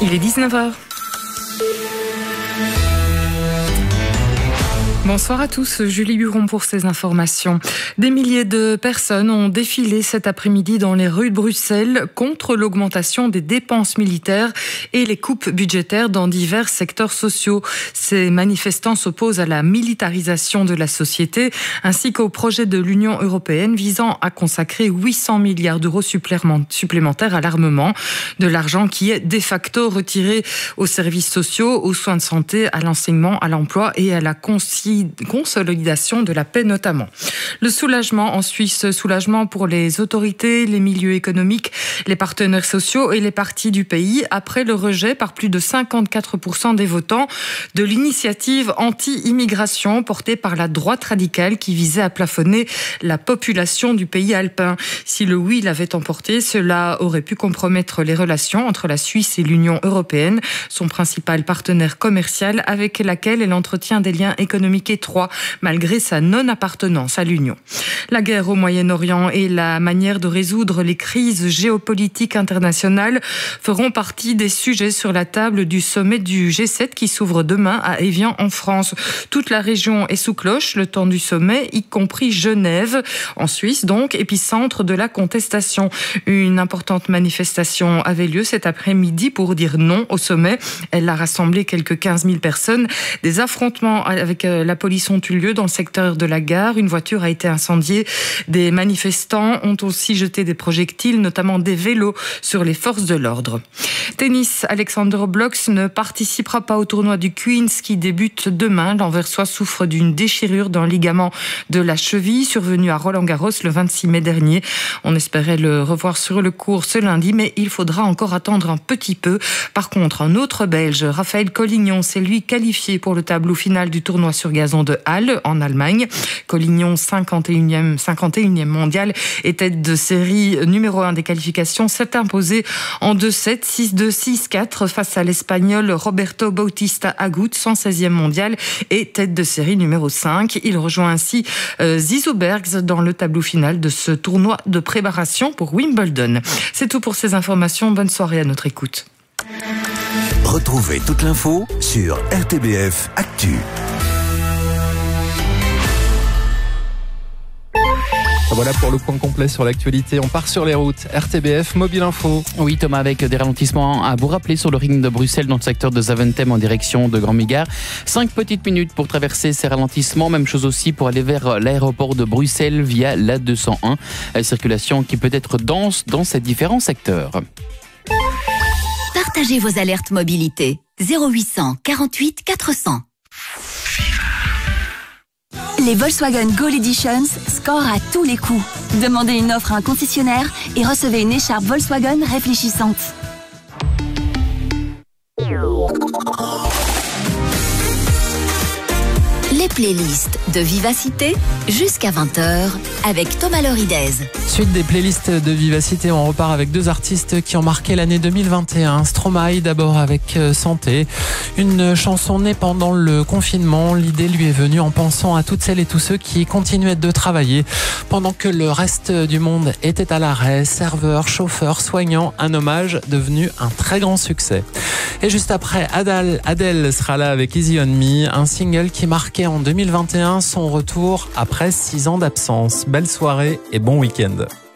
Il est 19h. Bonsoir à tous, Julie Buron pour ces informations. Des milliers de personnes ont défilé cet après-midi dans les rues de Bruxelles contre l'augmentation des dépenses militaires et les coupes budgétaires dans divers secteurs sociaux. Ces manifestants s'opposent à la militarisation de la société ainsi qu'au projet de l'Union européenne visant à consacrer 800 milliards d'euros supplémentaires à l'armement, de l'argent qui est de facto retiré aux services sociaux, aux soins de santé, à l'enseignement, à l'emploi et à la consolidation de la paix notamment. Le soulagement en Suisse, soulagement pour les autorités, les milieux économiques, les partenaires sociaux et les partis du pays après le rejet par plus de 54% des votants de l'initiative anti-immigration portée par la droite radicale qui visait à plafonner la population du pays alpin. Si le oui l'avait emporté, cela aurait pu compromettre les relations entre la Suisse et l'Union européenne, son principal partenaire commercial avec laquelle elle entretient des liens économiques étroit, malgré sa non-appartenance à l'Union. La guerre au Moyen-Orient et la manière de résoudre les crises géopolitiques internationales feront partie des sujets sur la table du sommet du G7 qui s'ouvre demain à Évian en France. Toute la région est sous cloche le temps du sommet, y compris Genève, en Suisse donc, épicentre de la contestation. Une importante manifestation avait lieu cet après-midi pour dire non au sommet. Elle a rassemblé quelques 15 000 personnes. Des affrontements avec la police ont eu lieu dans le secteur de la gare. Une voiture a été incendiée. Des manifestants ont aussi jeté des projectiles, notamment des vélos, sur les forces de l'ordre. Tennis, Alexander Blocks ne participera pas au tournoi du Queens qui débute demain. L'Anversois souffre d'une déchirure d'un ligament de la cheville survenue à Roland-Garros le 26 mai dernier. On espérait le revoir sur le court ce lundi, mais il faudra encore attendre un petit peu. Par contre, un autre Belge, Raphaël Collignon, s'est lui qualifié pour le tableau final du tournoi sur gazon de Halle en Allemagne. Collignon, 51e mondial et tête de série numéro 1 des qualifications, s'est imposé en 2-7, 6-2, 6-4 face à l'Espagnol Roberto Bautista Agut, 116e mondial et tête de série numéro 5. Il rejoint ainsi Zizou Bergs dans le tableau final de ce tournoi de préparation pour Wimbledon. C'est tout pour ces informations. Bonne soirée à notre écoute. Retrouvez toute l'info sur RTBF Actu. Voilà pour le point complet sur l'actualité. On part sur les routes. RTBF Mobile Info. Oui Thomas, avec des ralentissements à vous rappeler sur le ring de Bruxelles dans le secteur de Zaventem en direction de Grand Migard. 5 petites minutes pour traverser ces ralentissements. Même chose aussi pour aller vers l'aéroport de Bruxelles via l'A201. Circulation qui peut être dense dans ces différents secteurs. Partagez vos alertes mobilité. 0800 48 400. Les Volkswagen Gold Editions scorent à tous les coups. Demandez une offre à un concessionnaire et recevez une écharpe Volkswagen réfléchissante. Les playlists de Vivacité jusqu'à 20h avec Thomas Loridez. Suite des playlists de Vivacité, on repart avec deux artistes qui ont marqué l'année 2021. Stromae d'abord avec Santé, une chanson née pendant le confinement. L'idée lui est venue en pensant à toutes celles et tous ceux qui continuaient de travailler pendant que le reste du monde était à l'arrêt. Serveurs, chauffeurs, soignants, un hommage devenu un très grand succès. Et juste après, Adele sera là avec Easy On Me, un single qui marquait en 2021 son retour après 6 ans d'absence. Belle soirée et bon week-end.